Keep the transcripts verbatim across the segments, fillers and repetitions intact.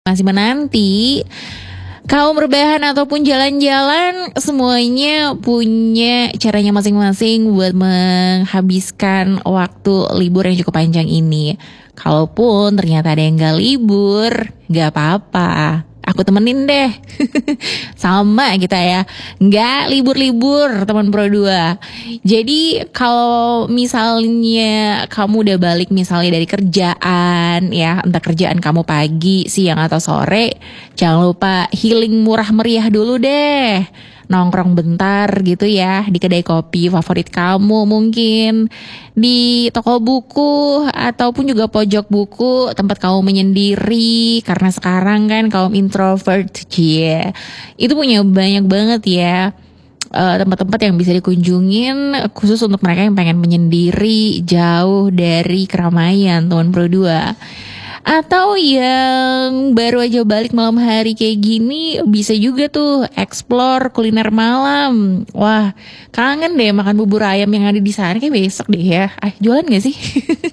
Masih menanti, kaum rebahan ataupun jalan-jalan semuanya punya caranya masing-masing buat menghabiskan waktu libur yang cukup panjang ini. Kalaupun ternyata ada yang gak libur, gak apa-apa, aku temenin deh. Sama kita ya, gak libur-libur teman Pro dua. Jadi kalau misalnya kamu udah balik misalnya dari kerjaan ya, entah kerjaan kamu pagi, siang atau sore, jangan lupa healing murah meriah dulu deh. Nongkrong bentar gitu ya di kedai kopi favorit kamu, mungkin di toko buku ataupun juga pojok buku tempat kamu menyendiri, karena sekarang kan kaum introvert cie itu punya banyak banget ya uh, tempat-tempat yang bisa dikunjungin khusus untuk mereka yang pengen menyendiri jauh dari keramaian teman Pro dua. Atau yang baru aja balik malam hari kayak gini, bisa juga tuh explore kuliner malam. Wah, kangen deh makan bubur ayam yang ada di sana. Kayak besok deh ya. Ah, jualan gak sih?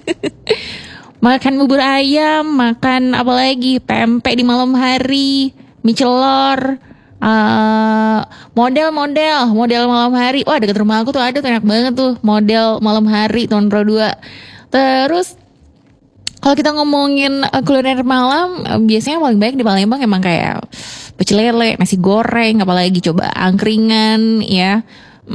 Makan bubur ayam, makan apa lagi? Pempek di malam hari, mie celor, uh, model-model, model malam hari. Wah, dekat rumah aku tuh ada tuh, enak banget tuh model malam hari tahun Pro dua. Terus kalau kita ngomongin uh, kuliner malam, uh, biasanya paling banyak di Palembang emang kayak pecel lele, nasi goreng, apalagi coba angkringan ya.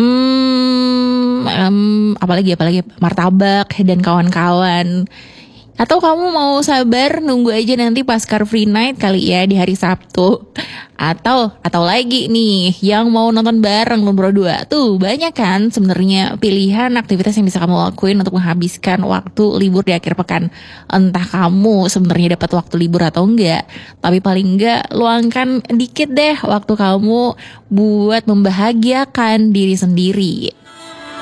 Hmm, um, apalagi apalagi martabak dan kawan-kawan. Atau kamu mau sabar nunggu aja nanti pas Car Free Night kali ya di hari Sabtu. Atau atau lagi nih yang mau nonton bareng Pro dua. Tuh banyak kan sebenarnya pilihan aktivitas yang bisa kamu lakuin untuk menghabiskan waktu libur di akhir pekan. Entah kamu sebenarnya dapat waktu libur atau enggak, tapi paling enggak luangkan dikit deh waktu kamu buat membahagiakan diri sendiri.